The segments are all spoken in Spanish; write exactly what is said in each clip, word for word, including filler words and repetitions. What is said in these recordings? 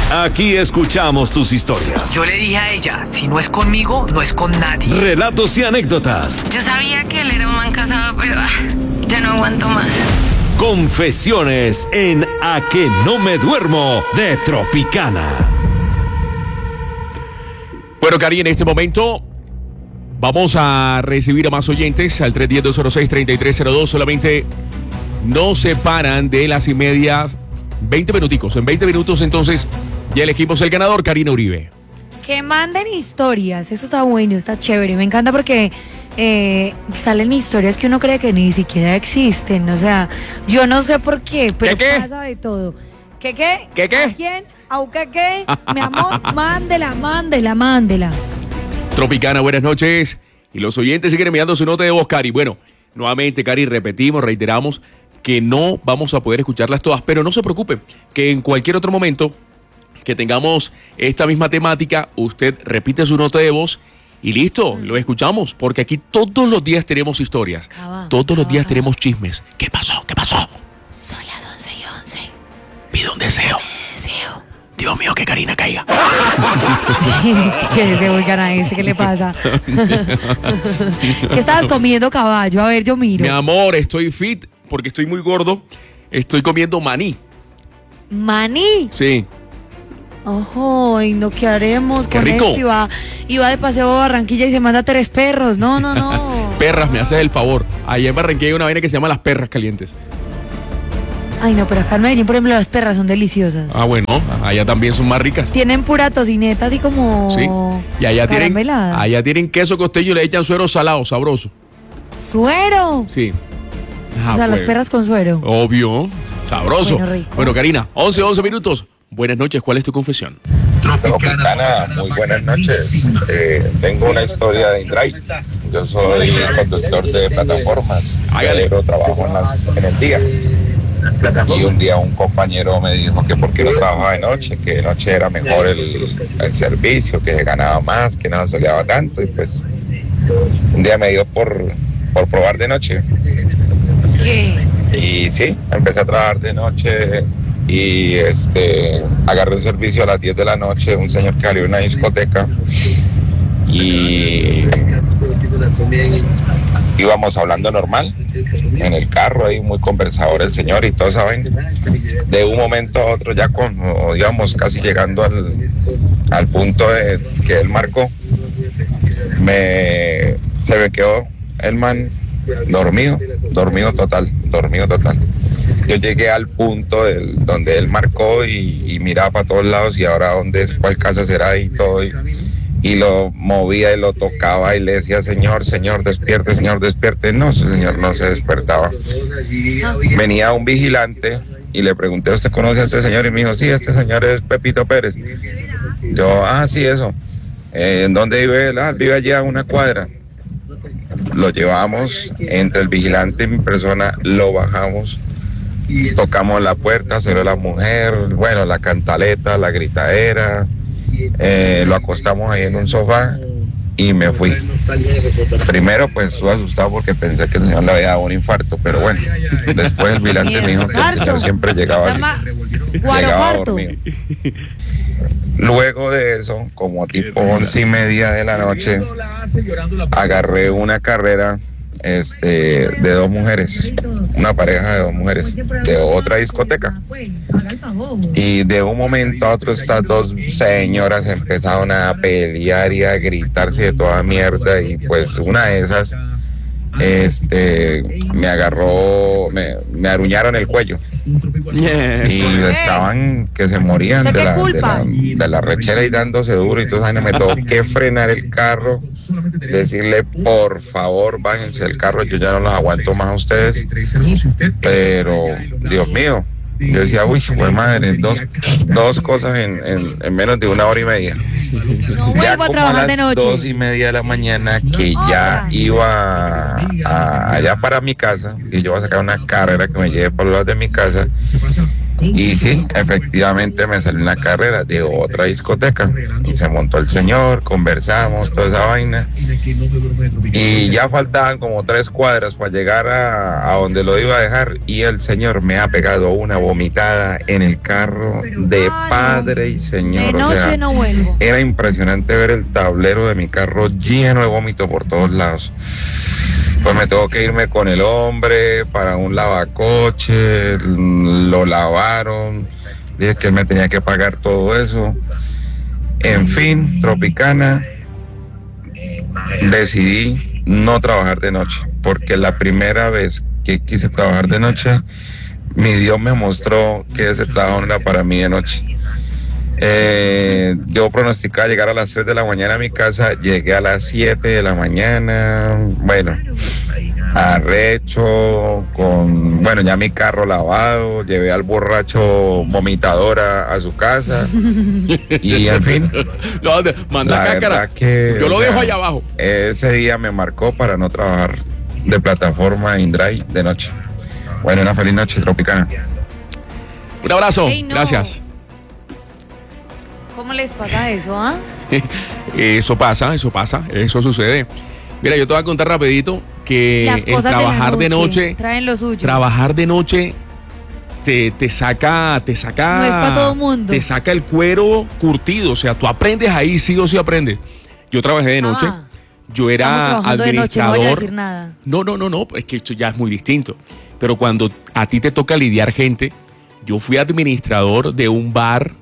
Aquí escuchamos tus historias. Yo le dije a ella, si no es conmigo, no es con nadie. Relatos y anécdotas. Yo sabía que él era un man casado, pero ah, ya no aguanto más. Confesiones en A que no me duermo de Tropicana. Bueno, Cari, en este momento vamos a recibir a más oyentes al tres uno cero, dos cero seis, tres tres cero dos. Solamente no se paran de las y medias veinte minuticos. En veinte minutos, entonces, ya elegimos el ganador, Karina Uribe. Que manden historias, eso está bueno, está chévere. Me encanta porque eh, salen historias que uno cree que ni siquiera existen. O sea, yo no sé por qué, pero ¿Qué, qué? pasa de todo. ¿Qué qué? ¿Qué, qué? ¿A quién? ¿Aunque qué? Mi amor, mándela, mándela, mándela. Tropicana, buenas noches. Y los oyentes siguen enviando su nota de voz, Cari. Bueno, nuevamente, Cari, repetimos, reiteramos que no vamos a poder escucharlas todas, pero no se preocupe, que en cualquier otro momento que tengamos esta misma temática, usted repite su nota de voz y listo, mm. lo escuchamos, porque aquí todos los días tenemos historias, Caba, todos caba, los días caba. tenemos chismes. ¿Qué pasó? ¿Qué pasó? Son las once y once. Pido un deseo. Deseo. Dios mío, que Karina caiga. ¿Qué deseo, oigan a este? ¿Qué le pasa? ¿Qué estabas comiendo, caballo? A ver, yo miro. Mi amor, estoy fit porque estoy muy gordo. Estoy comiendo maní. ¿Maní? Sí. Ojo, y no, ¿qué haremos Qué con rico. esto? Iba, iba de paseo a Barranquilla y se manda tres perros. No, no, no. Perras, me haces el favor. Allá en Barranquilla hay una vaina que se llama las perras calientes. Ay, no, pero acá en Medellín, por ejemplo, las perras son deliciosas. Ah, bueno, allá también son más ricas. Tienen pura tocineta así como Sí. Y allá tienen, caramelada. allá tienen queso costeño y le echan suero salado, sabroso. ¡Suero! Sí. Ah, o sea, pues, las perras con suero. Obvio. Sabroso. Bueno, rico. Bueno, Karina, once, once minutos. Buenas noches, ¿cuál es tu confesión? Tropicana, muy buenas noches. Eh, tengo una historia de InDrive. Yo soy conductor de plataformas. Pero trabajo en, las, en el día. Y un día un compañero me dijo que por qué no trabajaba de noche, que de noche era mejor el, el servicio, que se ganaba más, que no se soleaba tanto. Y pues un día me dio por, por probar de noche. ¿Qué? Y sí, empecé a trabajar de noche y este agarré un servicio a las diez de la noche, un señor que salió de una discoteca y íbamos hablando normal en el carro, ahí muy conversador el señor y toda esa vaina. De un momento a otro, ya cuando íbamos casi llegando al, al punto de, que él marcó, me, se me quedó el man dormido, dormido total, dormido total. Yo llegué al punto del, donde él marcó y, y miraba para todos lados y ahora dónde es, cuál casa será y todo. Y, y lo movía y lo tocaba y le decía, señor, señor, despierte, señor, despierte. No, ese señor no se despertaba. Venía un vigilante y le pregunté, ¿usted conoce a este señor? Y me dijo, sí, este señor es Pepito Pérez. Yo, ah, sí, eso. Eh, ¿En dónde vive él? Ah, vive allá a una cuadra. Lo llevamos entre el vigilante y mi persona, lo bajamos, tocamos la puerta, cerró la mujer, bueno, la cantaleta, la gritadera, eh, lo acostamos ahí en un sofá y me fui. Primero pues estuve asustado porque pensé que el señor le había dado un infarto, pero bueno, después el vigilante me dijo que el señor siempre llegaba así, llegaba dormido. Luego de eso, como tipo once y media de la noche, agarré una carrera este, de dos mujeres, una pareja de dos mujeres, de otra discoteca. Y de un momento a otro estas dos señoras empezaron a pelear y a gritarse de toda mierda y pues una de esas este me agarró, me, me aruñaron el cuello y estaban que se morían de la, de, la, de la rechera y dándose duro y todo eso. Me tuvo que frenar el carro, decirle por favor bájense del carro, yo ya no los aguanto más a ustedes, pero Dios mío, yo decía, uy, fue madre, dos, dos cosas en, en, en menos de una hora y media. No Ya vuelvo a como a trabajar de las noche. dos y media de la mañana que ya iba a- allá para mi casa, y yo voy a sacar una carrera que me lleve por los lados de mi casa, Y sí, efectivamente me salió una carrera de otra discoteca y se montó el señor, conversamos, toda esa vaina y ya faltaban como tres cuadras para llegar a, a donde lo iba a dejar y el señor me ha pegado una vomitada en el carro de padre y señor. De noche o sea, no vuelvo. era impresionante ver el tablero de mi carro lleno de vómito por todos lados. Pues me tengo que irme con el hombre para un lavacoche, lo lavaron, dije que él me tenía que pagar todo eso. En fin, Tropicana, decidí no trabajar de noche, porque la primera vez que quise trabajar de noche, mi Dios me mostró que ese trabajo no era para mí de noche. Eh, yo pronosticaba llegar a las tres de la mañana a mi casa, llegué a las siete de la mañana, bueno, arrecho, con, bueno, ya mi carro lavado, llevé al borracho vomitador a, a su casa, y en fin, No, manda la cácara. verdad que, Yo lo o dejo sea, allá abajo. ese día me marcó para no trabajar de plataforma InDrive de noche. Bueno, una feliz noche, Tropicana. Un abrazo. Ey, no. Gracias. ¿Cómo les pasa eso, ah? Eso pasa, eso pasa, eso sucede. Mira, yo te voy a contar rapidito que Las el cosas trabajar de de la noche, noche traen lo suyo. trabajar de noche te, te saca, te saca, No es pa' todo mundo. te saca el cuero curtido, o sea, tú aprendes ahí, sí o sí aprendes. Yo trabajé de noche, Ah, yo estamos era trabajando de noche, no administrador. voy a decir nada. No, no, no, no, es que esto ya es muy distinto. Pero cuando a ti te toca lidiar gente, yo fui administrador de un bar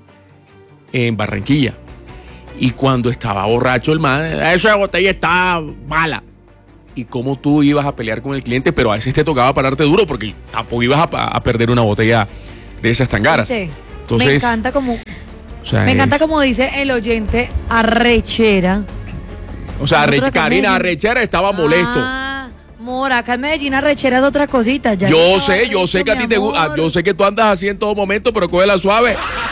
en Barranquilla. Y cuando estaba borracho el man, esa botella está mala. Y cómo tú ibas a pelear con el cliente, pero a veces te tocaba pararte duro porque tampoco ibas a, a perder una botella de esas tan caras. Sí. Entonces, me encanta como, o sea, me encanta es- como dice el oyente arrechera. O sea, Nosotros Arre- acá en Karina Medellín- Arrechera estaba molesto. Ah, Mora, acá en Medellín arrechera es otra cosita. Ya Yo estaba sé, yo sé arrecho, que a mi ti te gusta, amor. yo sé que tú andas así en todo momento, pero cógela suave.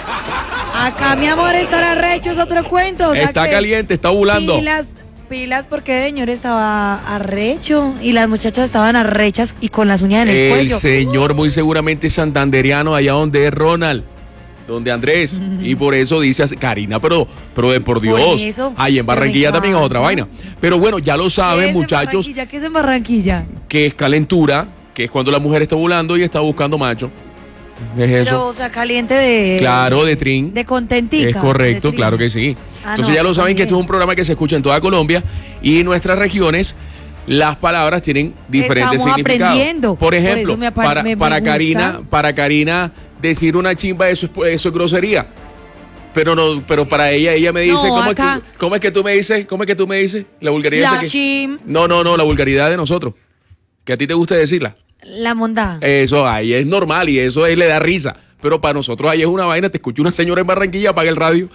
Acá, mi amor, estar arrecho es otro cuento. O sea Está que caliente, está ovulando. Pilas, pilas, porque el señor estaba arrecho y las muchachas estaban arrechas y con las uñas en el, El cuello. señor muy seguramente santanderiano, allá donde es Ronald, donde Andrés, y por eso dice así, Karina, pero, pero de por Dios, Por eso, ahí en pero Barranquilla me también es otra encanta. vaina. Pero bueno, ya lo ¿Qué saben, es muchachos, En Barranquilla? ¿Qué es en Barranquilla? que es calentura, que es cuando la mujer está ovulando y está buscando macho. Es Pero, eso. o sea, caliente de... Claro, de trin. De contentica. Es correcto, de trin. claro que sí. Ah, Entonces no, ya lo saben que también. esto es un programa que se escucha en toda Colombia y en nuestras regiones las palabras tienen diferentes Estamos significados. aprendiendo. Por Por ejemplo, eso me apa- para, me- me para gusta. Karina, para Karina decir una chimba eso es, eso es grosería. Pero no, pero para ella ella me dice, No, ¿cómo, acá- es que, ¿cómo es que tú me dices? ¿Cómo es que tú me dices? La vulgaridad La esa que- chim, No, no, no, la vulgaridad de nosotros. Que a ti te gusta decirla. la mondá. Eso ahí es normal y eso ahí le da risa. Pero para nosotros ahí es una vaina, te escucho una señora en Barranquilla, apaga el radio.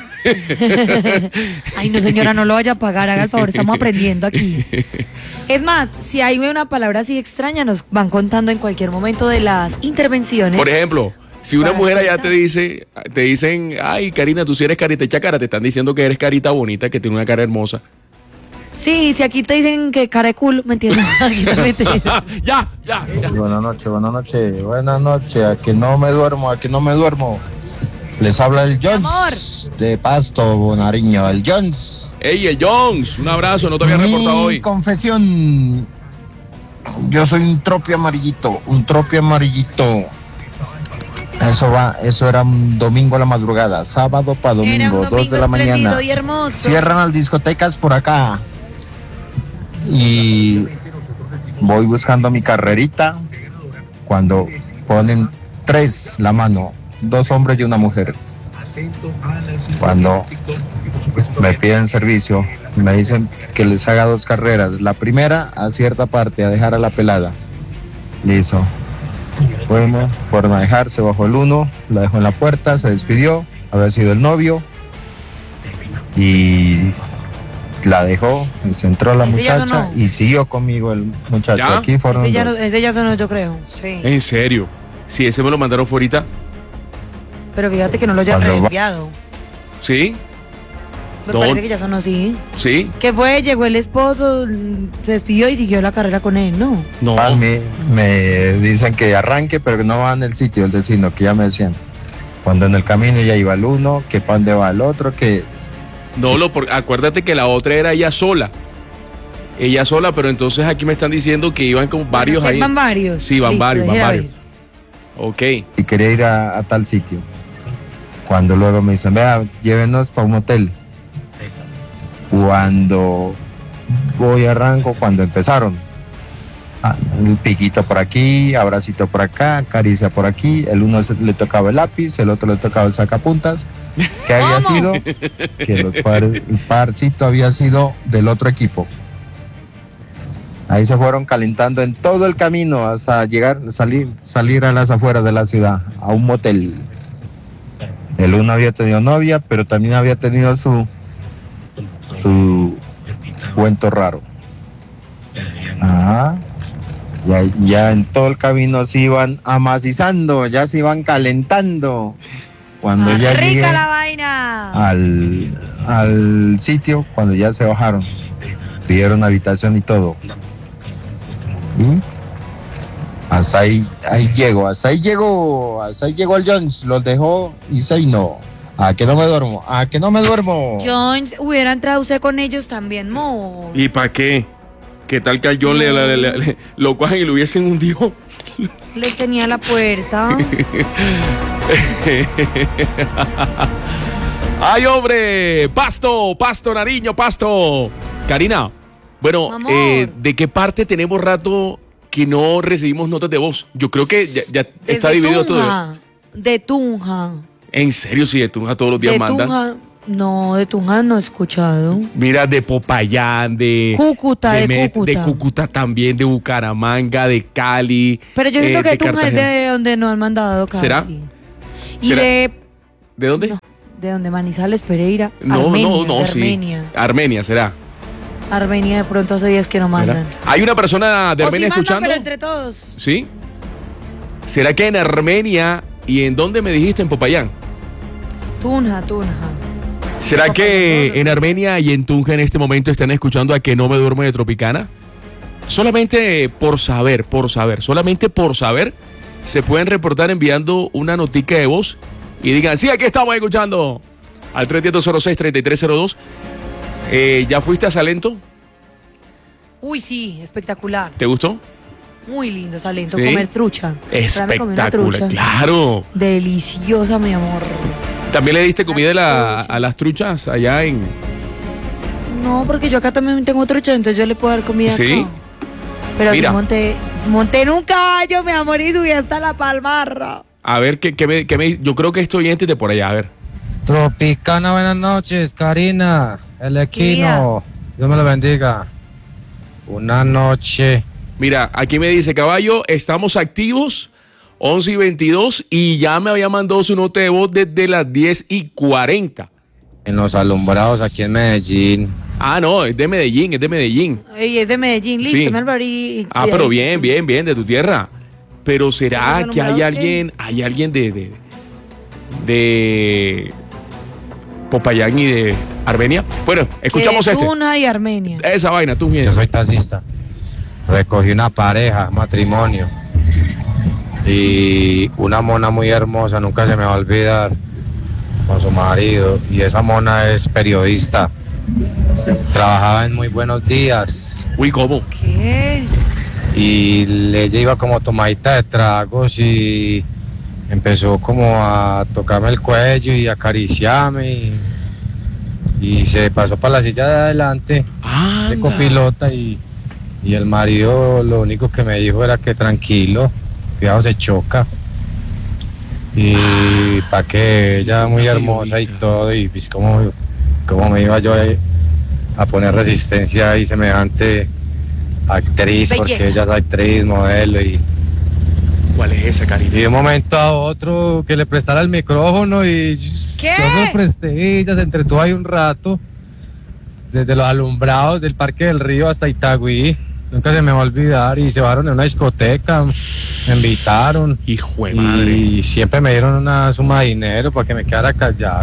Ay, no, señora, no lo vaya a pagar, haga el favor, estamos aprendiendo aquí. Es más, si hay una palabra así extraña, nos van contando en cualquier momento de las intervenciones. Por ejemplo, si una Para mujer allá pensar. te dice, te dicen, ay, Karina, tú sí eres carita hecha cara, te están diciendo que eres carita bonita, que tiene una cara hermosa. Sí, si aquí te dicen que cara de culo, ¿me entiendes? Aquí también te dicen. ya, ya, ya. Buenas noches, buenas noches, buenas noches. Aquí no me duermo, aquí no me duermo. Les habla el Jones de Pasto, Bonariño, el Jones. Ey, el Jones, un abrazo, no te había reportado Mi hoy. confesión. Yo soy un tropio amarillito, un tropio amarillito. Eso va, eso era un domingo a la madrugada, sábado para Era un domingo, dos domingo de la mañana. espléndido y hermoso. Cierran las discotecas por acá. Y voy buscando mi carrerita cuando ponen tres la mano, dos hombres y una mujer. Cuando me piden servicio, me dicen que les haga dos carreras. La primera a cierta parte, a dejar a la pelada. Listo. Fuimos, fueron a dejar, se bajó el uno, la dejó en la puerta, se despidió, había sido el novio. Y la dejó, y se entró la Ese ya muchacha sonó. y siguió conmigo el muchacho. ¿Ya? Aquí fueron Ese ya, no, dos. ese ya sonó, yo creo. Sí. En serio, si ese me lo mandaron fuera, Pero fíjate que no lo hayan Cuando va- reenviado. ¿sí? Me Don- parece que ya son así. ¿Sí? ¿Qué fue? Llegó el esposo, se despidió y siguió la carrera con él, ¿no? No. A mí me dicen que arranque, pero que no va en el sitio, el destino, que ya me decían. Cuando en el camino ya iba el uno, que para dónde va el otro, que No, lo, por- acuérdate que la otra era ella sola. Ella sola, pero entonces aquí me están diciendo que iban con varios Bueno, que ahí. Van varios. Sí, van Listo, varios, van déjela varios. ir. Ok. y quería ir a, a tal sitio. Cuando luego me dicen, vea, llévenos para un hotel. Cuando voy arranco, cuando empezaron. Ah, el piquito por aquí, abracito por acá, caricia por aquí. El uno se- le tocaba el lápiz, el otro le tocaba el sacapuntas. ¿Qué había ¿Cómo? sido? Que los par- el parcito había sido del otro equipo. Ahí se fueron calentando en todo el camino hasta llegar, salir, salir a las afueras de la ciudad, a un motel. El uno había tenido novia, pero también había tenido su, su cuento raro. Ah, ya, ya en todo el camino se iban amacizando, ya se iban calentando. Cuando Ah, ya rica llegué la vaina. al, al sitio, cuando ya se bajaron, pidieron habitación y todo. Y hasta ahí, ahí llego, hasta ahí llegó, hasta ahí llegó el Jones, los dejó y se vino. A que no me duermo, a que no me duermo. Jones, hubiera entrado usted con ellos también, mo. ¿Y para qué? ¿Qué tal que al John le, le- le- le- lo cojan y lo hubiesen hundido? Les tenía la puerta. ¡Ay, hombre! ¡Pasto! ¡Pasto, Nariño! ¡Pasto! Karina, bueno, Amor. eh, ¿de qué parte tenemos rato que no recibimos notas de voz? Yo creo que ya, ya está Desde dividido todo. Tunja, de Tunja. En serio, sí, de Tunja todos los días De mandan. Tunja, no, de Tunja no he escuchado. Mira, de Popayán, de Cúcuta, de Me- Cúcuta. de Cúcuta también, de Bucaramanga, de Cali. Pero yo siento eh, que de Tunja es Cartagena. de donde no han mandado casi. ¿Será? Y ¿Será? de, ¿De dónde? no, de donde Manizales Pereira. No, Armenia, no, no, de sí. Armenia. Armenia, será. Armenia de pronto hace días que no ¿Será? mandan. Hay una persona de O Armenia sí mandan, escuchando. pero entre todos. ¿Sí? ¿Será que en Armenia y en dónde me dijiste? En Popayán. Tunja, Tunja. ¿Será Popayán, que no, no. en Armenia y en Tunja en este momento están escuchando a Que No Me Duermo de Tropicana? Solamente por saber, por saber, solamente por saber, se pueden reportar enviando una notica de voz y digan, sí, aquí estamos escuchando al tres uno cero cero seis, tres tres cero dos. Eh, ¿Ya fuiste a Salento? Uy, sí, espectacular. ¿Te gustó? Muy lindo Salento, ¿Sí? comer trucha. Tráeme comer una Espectacular, trucha. claro. Deliciosa, mi amor. ¿También le diste comida a, la- trucha. a las truchas allá en...? No, porque yo acá también tengo trucha, entonces yo le puedo dar comida ¿Sí? acá. Pero Mira. sí monté, monté en un caballo, mi amor, y subí hasta la palmarra. A ver, ¿qué, qué me, qué me- yo creo que estoy oyente de por allá, a ver. Tropicana, buenas noches, Karina, el Equino, Dios me lo bendiga. Una noche. Mira, aquí me dice, caballo, estamos activos, once y veintidós, y ya me había mandado su nota de voz desde las diez y cuarenta. En los alumbrados aquí en Medellín. Ah, no, es de Medellín, es de Medellín. Ey, es de Medellín, listo, Sí. me alvarí. Ah, pero bien, bien, bien, de tu tierra. Pero ¿será ¿Los que hay alumbrados qué? alguien, hay alguien de, de, de Popayán y de Armenia? Bueno, escuchamos de este. Tuna y Armenia. Esa vaina, tú bien. Yo soy taxista. Recogí una pareja, matrimonio. Y una mona muy hermosa, nunca se me va a olvidar, con su marido. Y esa mona es periodista. Trabajaba en Muy Buenos Días. Uy, ¿cómo? ¿Qué? Y ella iba como tomadita de tragos y empezó como a tocarme el cuello y acariciarme y, y se pasó para la silla de adelante Ah, de copilota y, y el marido lo único que me dijo era que tranquilo, cuidado se choca. Y para que ella muy Ay, hermosa y bonita. todo y pues como, como me iba yo a, a poner resistencia ahí semejante actriz, porque Belleza. ella es actriz, modelo y, ¿Cuál es esa, y cariño? de un momento a otro que le prestara el micrófono y ¿Qué? yo se lo presté y ella se entretuvo ahí un rato desde los alumbrados del Parque del Río hasta Itagüí, nunca se me va a olvidar, y se bajaron en una discoteca, me invitaron Hijo de madre. y siempre me dieron una suma de dinero para que me quedara callado y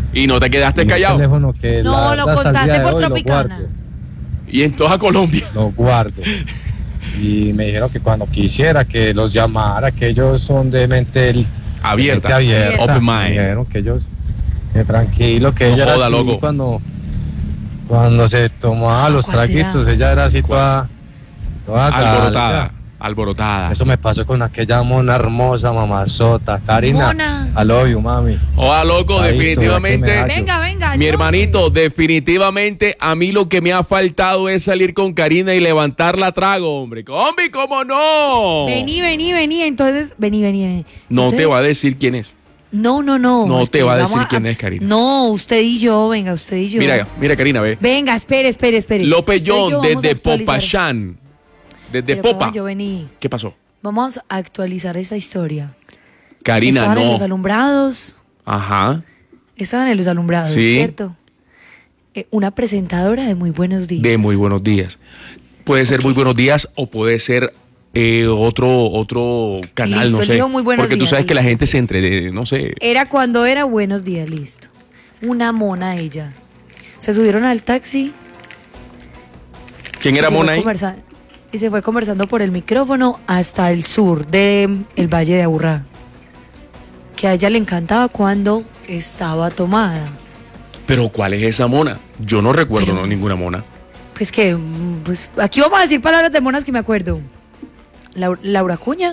Y no te quedaste Y un callado. teléfono que No, la lo verdad, hasta el contaste día de por hoy lo Tropicana. guardo, Y en toda Colombia. lo guardo. Y me dijeron que cuando quisiera que los llamara, que ellos son de mente el- Abierta. mente abierta. Open Me mind. dijeron que ellos, que tranquilo, que No ella joda, era así loco. cuando, cuando se tomaba los ¿Cuál será? traguitos, ella era así toda, toda Alborotada. galga. Alborotada. Eso me pasó con aquella mona hermosa, mamazota. Karina, Mona. I love you, mami. Oa, loco, Chaito, definitivamente. ya que me Venga, venga. Mi yo hermanito, sé. definitivamente a mí lo que me ha faltado es salir con Karina y levantarla a trago, hombre. Combi, ¿cómo no? Vení, vení, vení. Entonces, vení, vení, vení. No Entonces- te va a decir quién es. No, no, no. No te espere, va a vamos decir quién es, Karina. No, usted y yo, venga, usted y yo. Mira, mira, Karina, ve. Venga, espere, espere, espere. López Usted y yo John, vamos a desde actualizar. Popayán. Desde Pero Popa. ¿cómo yo vení? ¿Qué pasó? Vamos a actualizar esta historia. Karina, Estaban en los no. alumbrados. Ajá. Estaban en los alumbrados, Sí. ¿cierto? Eh, una presentadora de Muy Buenos Días. De Muy Buenos Días. Puede ser Muy Buenos Días o puede ser eh, otro otro canal, Listo, no sé. elijo Muy Buenos Porque tú Días, sabes que la listo. gente se entre, no sé. Era cuando era Buenos Días, listo. Una mona ella. Se subieron al taxi. ¿Quién y era se fue Mona ahí? conversa- Y se fue conversando por el micrófono hasta el sur del Valle de Aburrá. Que a ella le encantaba cuando estaba tomada. Pero ¿cuál es esa mona? Yo no recuerdo Pero- no, ninguna mona. Pues que, mm, pues aquí vamos a decir palabras de monas que me acuerdo. Lau- Laura Cuña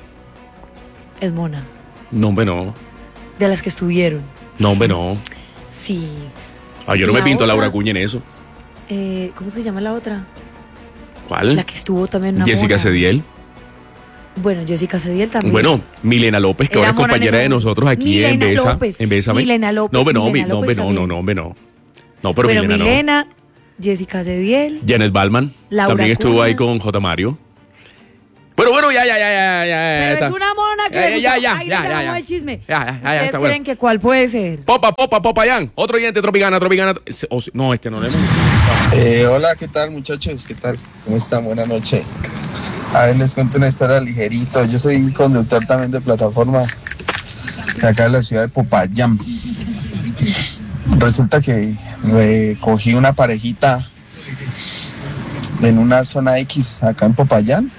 es mona. No, hombre, no. De las que estuvieron. No, hombre, no. Sí. Ah, yo no La me pinto a otra- Laura Cuña en eso. Eh, ¿Cómo se llama la otra? ¿Cuál? La que estuvo también una Jessica mona. Cediel. Bueno, Jessica Cediel también. Bueno, Milena López, que Era ahora es mona en compañera ese de momento. nosotros aquí Milena en Besa. López. En Bésame. Milena López, No, hombre, no, Milena mi- no, hombre, López no, no, también. no, hombre, no. No, pero bueno, Milena, Milena, Jessica Cediel. no. Janet Balman. Laura También estuvo Cuña. ahí con J. Mario. Pero bueno, ya, ya, ya, ya, ya. Pero está. es una mona que Ya, le ya, gusta. ya, Ay, ya, le ya, damos ya. el chisme. Ya, ya, ya, ya, ¿Ustedes está creen bueno. que cuál puede ser? Popa, popa, Popayán. Otro oyente, Tropicana, Tropicana. O- No, este no le hemos. Eh, hola, ¿qué tal muchachos? ¿Qué tal? ¿Cómo están? Buenas noches. A ver, les cuento una historia ligerito. Yo soy conductor también de plataforma de acá de la ciudad de Popayán. Resulta que eh, cogí una parejita en una zona X acá en Popayán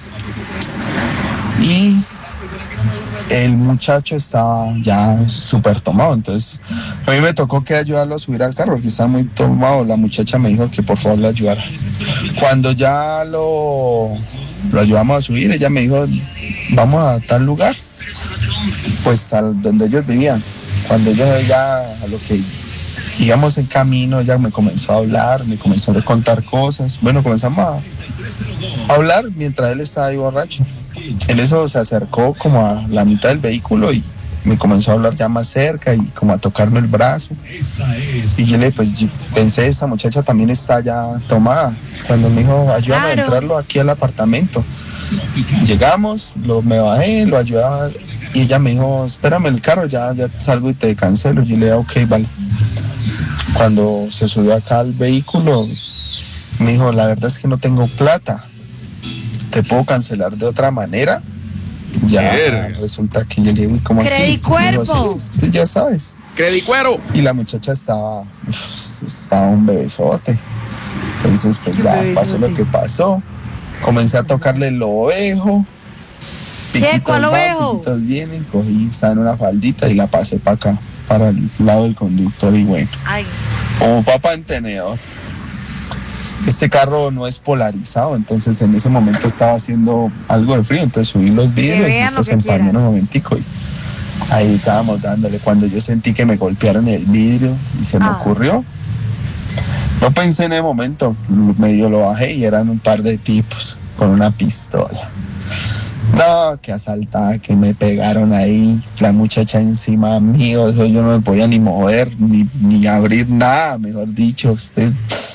y el muchacho estaba ya súper tomado, entonces a mí me tocó que ayudarlo a subir al carro porque estaba muy tomado. La muchacha me dijo que por favor le ayudara. Cuando ya lo, lo ayudamos a subir, ella me dijo, vamos a tal lugar, pues a donde ellos vivían. Cuando ellos ya a lo que íbamos en camino, ella me comenzó a hablar, me comenzó a contar cosas. Bueno, comenzamos a, a hablar mientras él estaba ahí borracho. En eso se acercó como a la mitad del vehículo y me comenzó a hablar ya más cerca y como a tocarme el brazo. Y yo le pues yo pensé, esta muchacha también está ya tomada. Cuando me dijo, ayúdame Claro. a entrarlo aquí al apartamento. Llegamos, lo, me bajé, lo ayudaba y ella me dijo, espérame el carro, ya, ya salgo y te cancelo. Yo le dije, ok, vale. Cuando se subió acá al vehículo, me dijo, la verdad es que no tengo plata. ¿Te puedo cancelar de otra manera? Ya Verga. resulta que yo le digo, ¿cómo así? Credicuerpo. Digo, sí, tú ya sabes. Credicuero. Y la muchacha estaba, uf, estaba un bebesote. Entonces, pues Qué ya bebesote. pasó lo que pasó. Comencé a tocarle el ovejo. ¿Qué? ¿Cuál van, ovejo? piquitos vienen, cogí, estaba en una faldita y la pasé para acá, para el lado del conductor y bueno, Ay, como papa en tenedor. Este carro no es polarizado, entonces en ese momento estaba haciendo algo de frío, entonces subí los vidrios y vean eso lo se que empañó en quieran. un momentico y ahí estábamos dándole. Cuando yo sentí que me golpearon el vidrio y se me Ah. ocurrió, no pensé en el momento, medio lo bajé y eran un par de tipos con una pistola. No, que asaltada, que me pegaron ahí, la muchacha encima mío, eso yo no me podía ni mover, ni, ni abrir nada, mejor dicho. Usted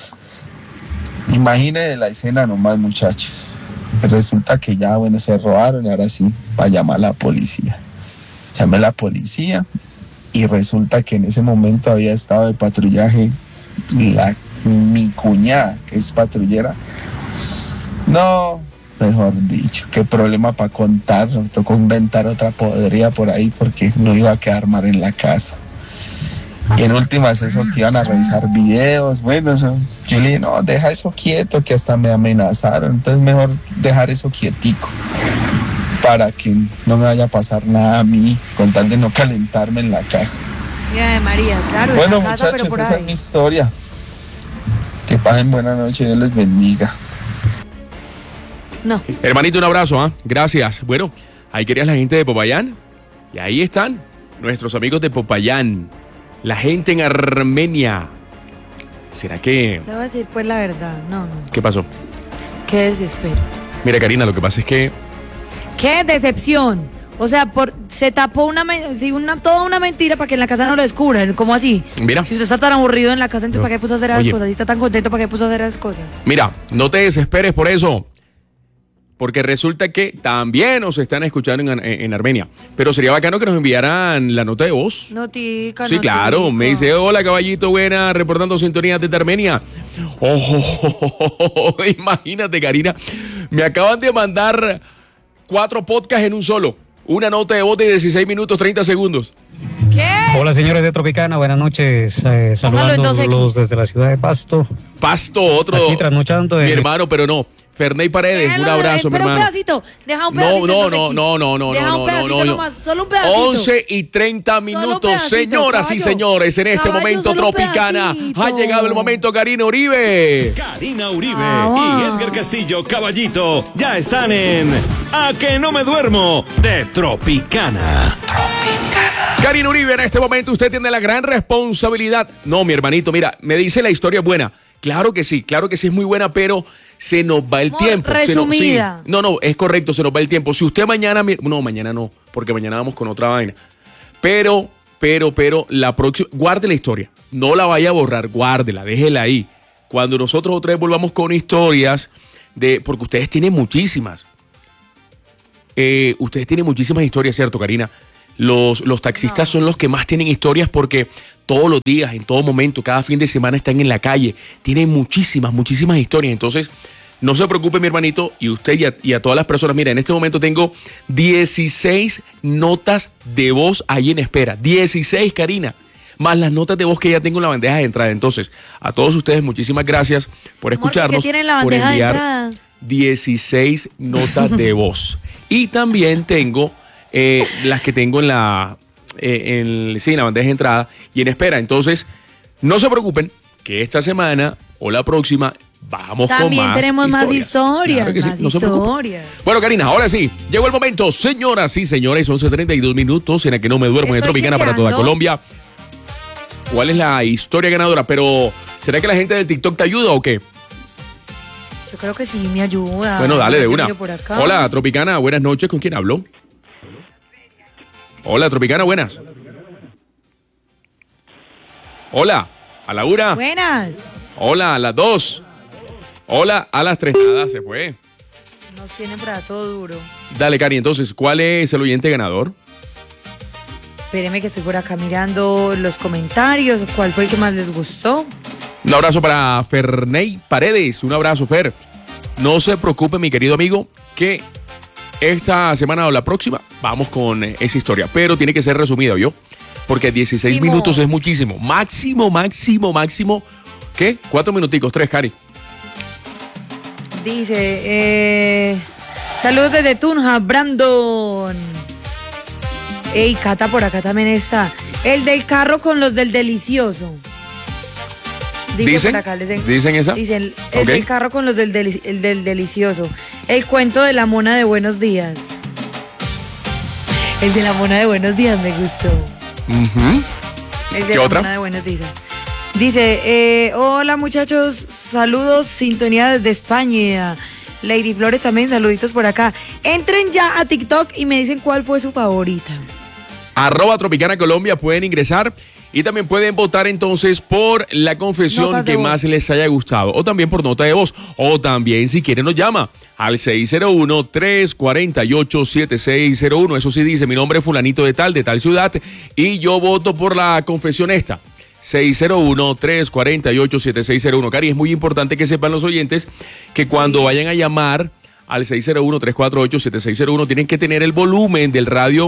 imagine la escena nomás, muchachos. Resulta que ya, bueno, se robaron y ahora sí, para llamar a la policía. Llamé a la policía y resulta que en ese momento había estado de patrullaje la, mi cuñada, que es patrullera. No, mejor dicho, qué problema para contar. Nos tocó inventar otra podrida por ahí porque no iba a quedar mal en la casa. Y en últimas eso que iban a revisar videos, bueno, eso, yo le dije, no, deja eso quieto, que hasta me amenazaron, entonces mejor dejar eso quietico, para que no me vaya a pasar nada a mí, con tal de no calentarme en la casa. Mira, María, claro. Bueno, en la casa, muchachos, pero por esa ahí. es mi historia. Que pasen buena noche, Dios les bendiga. No. Hermanito, un abrazo, ¿ah? Gracias. Bueno, ahí querías la gente de Popayán. Y ahí están nuestros amigos de Popayán. La gente en Armenia. ¿Será que...? Le voy a decir pues la verdad. No, no. ¿Qué pasó? Qué desespero. Mira, Karina, lo que pasa es que... Qué decepción. O sea, por se tapó una, sí, una toda una mentira para que en la casa no lo descubran. ¿Cómo así? Mira. Si usted está tan aburrido en la casa, entonces No. ¿para qué puso a hacer las Oye. cosas? Si está tan contento, ¿para qué puso a hacer las cosas? Mira, no te desesperes por eso. Porque resulta que también nos están escuchando en, en- en Armenia. Pero sería bacano que nos enviaran la nota de voz. Notica, Sí, claro. notica. Me dice, hola, caballito, buena, reportando sintonía desde Armenia. Oh, imagínate, Karina. Me acaban de mandar cuatro podcasts en un solo. Una nota de voz de dieciséis minutos, treinta segundos. ¿Qué? Hola señores de Tropicana, buenas noches, eh, Póngalo en dos saludándolos equis. desde la ciudad de Pasto, Pasto, otro. aquí trasnochando Mi en- hermano, pero no. Ferney Paredes, un Déjalo, abrazo, mi pero un hermano. pedacito, deja un No, pedacito. no, en dos no, equis. no, no, no, Deja no, un no, pedacito no, no. nomás, solo un pedacito. once y treinta Solo un minutos, pedacito, señoras y caballo. señores, en este Caballo, momento solo un Tropicana pedacito. ha llegado el momento, Karina Uribe. Karina Uribe Ah, y Edgar Castillo Caballito ya están en A que no me duermo de Tropicana. Karina Uribe, en este momento usted tiene la gran responsabilidad. No, mi hermanito, mira, me dice la historia buena. Claro que sí, claro que sí es muy buena, pero se nos va el Muy tiempo. Se nos- resumida. sí. No, no, es correcto, se nos va el tiempo. Si usted mañana, mi- no, mañana no, porque mañana vamos con otra vaina. Pero, pero, pero, la próxima, guarde la historia. No la vaya a borrar, guárdela, déjela ahí. Cuando nosotros otra vez volvamos con historias de, porque ustedes tienen muchísimas. Eh, ustedes tienen muchísimas historias, ¿cierto, Karina? Los, los taxistas son los que más tienen historias porque todos los días, en todo momento, cada fin de semana están en la calle. Tienen muchísimas, muchísimas historias. Entonces, no se preocupe, mi hermanito, y usted y a, y a todas las personas. Mira, en este momento tengo dieciséis notas de voz ahí en espera. dieciséis, Karina. Más las notas de voz que ya tengo en la bandeja de entrada. Entonces, a todos ustedes, muchísimas gracias por Amor, escucharnos. ¿qué tiene en la por bandeja de enviar entrada? dieciséis notas de voz. Y también tengo eh, las que tengo en la, eh, en, sí, en la bandeja de entrada y en espera. Entonces, no se preocupen que esta semana o la próxima vamos con También más tenemos más historias. historias, Claro que sí, más no se preocupen. historias. Bueno, Karina, ahora sí, llegó el momento. Señoras y señores, once treinta y dos minutos en la que no me duermo de Estoy Tropicana para toda chequeando. Colombia. ¿Cuál es la historia ganadora? Pero, ¿será que la gente del TikTok te ayuda o qué? Yo creo que sí me ayuda. Bueno, dale de Yo una. miro por acá. Hola, Tropicana, buenas noches. ¿Con quién hablo? Hola, Tropicana, buenas. Hola, a la una. Buenas. Hola, a las dos. Hola, a las tres. Nada, se fue. Nos tienen para todo duro. Dale, Cari, entonces, ¿cuál es el oyente ganador? Espérenme que estoy por acá mirando los comentarios. ¿Cuál fue el que más les gustó? Un abrazo para Ferney Paredes. Un abrazo, Fer. No se preocupe, mi querido amigo, que esta semana o la próxima vamos con eh, esa historia. Pero tiene que ser resumida, ¿yo? Porque dieciséis Máximo. minutos es muchísimo. Máximo, máximo, máximo. ¿Qué? Cuatro minuticos, tres, Cari. Dice, eh, saludos desde Tunja, Brandon. Ey, Cata por acá también está. El del carro con los del delicioso. Dice ¿Dicen? por acá, les en- ¿Dicen esa? Dicen, el Ok. del carro con los del, deli- el del delicioso. El cuento de la mona de buenos días. El de la mona de buenos días me gustó. Ujú. El de ¿Qué la otra? mona de buenos días. Dice, eh, hola muchachos, saludos, sintonía desde España. Lady Flores también, saluditos por acá. Entren ya a TikTok y me dicen cuál fue su favorita. Arroba Tropicana Colombia, pueden ingresar y también pueden votar entonces por la confesión Notas de que voz. más les haya gustado o también por nota de voz o también si quieren nos llama al seis cero uno, tres cuatro ocho, siete seis cero uno. Eso sí dice, mi nombre es fulanito de tal, de tal ciudad y yo voto por la confesión esta. seis cero uno, tres cuatro ocho, siete seis cero uno. Cari, es muy importante que sepan los oyentes que cuando vayan a llamar al seis cero uno, tres cuatro ocho, siete seis cero uno tienen que tener el volumen del radio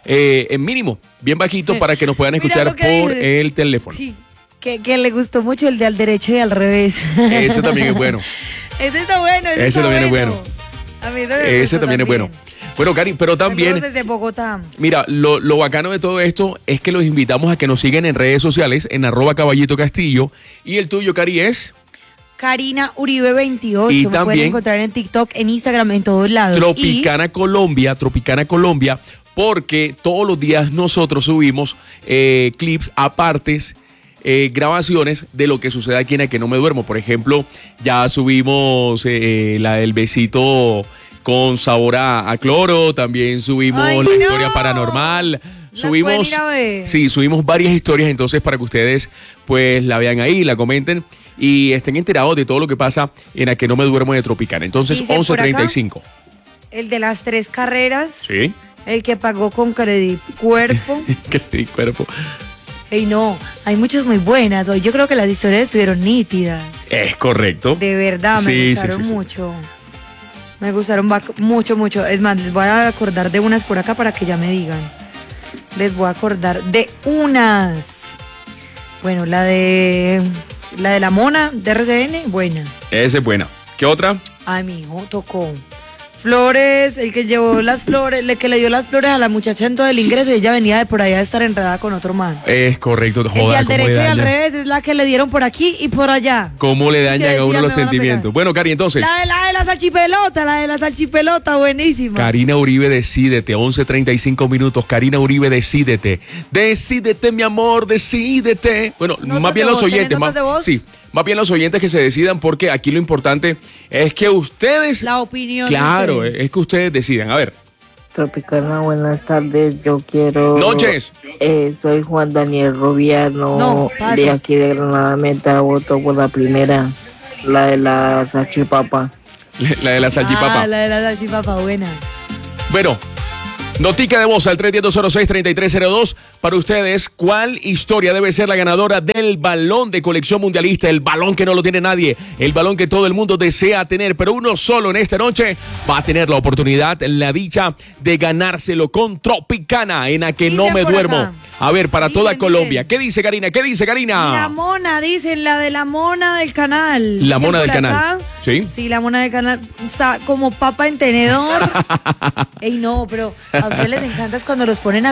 eh, en mínimo, bien bajito, para que nos puedan Mira escuchar lo que por dice. el teléfono. Sí, que, que le gustó mucho el de al derecho y al revés. Ese también es bueno. Ese está bueno, ese, Ese está también es bueno. bueno. A mí también me Ese gustó también es bueno. Bueno, Cari, pero también, Saludos desde Bogotá. mira, lo, lo bacano de todo esto es que los invitamos a que nos sigan en redes sociales, en arroba Caballito Castillo. Y el tuyo, Cari, es Karina Uribe veintiocho. Y me también pueden encontrar en TikTok, en Instagram, en todos lados. Tropicana Colombia, Tropicana Colombia, porque todos los días nosotros subimos eh, clips apartes, eh, grabaciones de lo que sucede aquí en A Que No Me Duermo. Por ejemplo, ya subimos eh, la del besito con sabor a, a cloro, también subimos Ay, la no. historia paranormal. ¿Las Subimos, pueden ir a ver? sí, subimos varias historias, entonces para que ustedes pues la vean ahí, la comenten y estén enterados de todo lo que pasa en A Que No Me Duermo de Tropicana. Entonces, Dice once por acá, treinta y cinco. El de las tres carreras. Sí. El que pagó con Credit Cuerpo. Que te cuerpo. Ey, no, hay muchas muy buenas. Hoy yo creo que las historias estuvieron nítidas. Es correcto. De verdad, me Sí, sí, gustaron sí, sí. mucho. Me gustaron bac- mucho, mucho. Es más, les voy a acordar de unas por acá para que ya me digan. Les voy a acordar de unas. Bueno, la de la de la mona de R C N, buena. Esa es buena. ¿Qué otra? Ay, mi hijo tocó. Flores, el que llevó las flores, el que le dio las flores a la muchacha en todo el ingreso y ella venía de por allá a estar enredada con otro man. Es correcto. El de Joder, al cómo le derecho y al dañan, revés es la que le dieron por aquí y por allá. cómo le dañan Que a uno decía, los me van a sentimientos. pegar. Bueno, Cari, entonces. La de la de la salchipelota, la de la salchipelota, buenísima. Karina Uribe, decídete, once treinta y cinco minutos. Karina Uribe, decídete. Decídete, mi amor, decídete. Bueno, ¿Notas más bien de los voz? ¿Tenés oyentes. notas Más, de voz? sí, más bien los oyentes que se decidan, porque aquí lo importante es que ustedes. La opinión. Claro, de ustedes. es que ustedes decidan. A ver. Tropicana, buenas tardes. Yo quiero. Noches. Eh, soy Juan Daniel Rubiano, No, paso. de aquí de Granada Meta. Voto por la primera, la de la salchipapa. La de la salchipapa. Ah, la de la salchipapa, buena. Bueno, notica de voz al tres uno cero cero seis tres tres cero dos para ustedes. ¿Cuál historia debe ser la ganadora del balón de colección mundialista? El balón que no lo tiene nadie, el balón que todo el mundo desea tener, pero uno solo en esta noche va a tener la oportunidad, la dicha de ganárselo con Tropicana en A Que No Dicen Me por Duermo. acá. A ver, para Dicen, toda Colombia. dicen. ¿Qué dice Karina? ¿Qué dice La Karina? mona, dicen, la de la mona del canal. La Dicen mona del por canal. acá. Sí. Sí, la mona del canal. O sea, como papa en tenedor. Ey, no, pero a ustedes les encanta es cuando los ponen a